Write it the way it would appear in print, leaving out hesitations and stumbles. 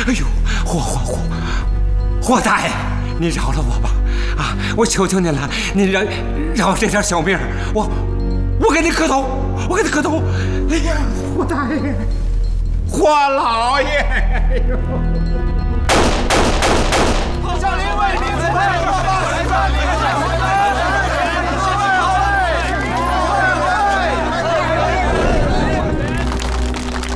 哎呦，霍大爷，你饶了我吧！啊，我求求您了，您饶我这条小命，我给你磕头，我给你磕头！哎呀，霍大爷，霍老爷！哎呦！上林为民，来吧！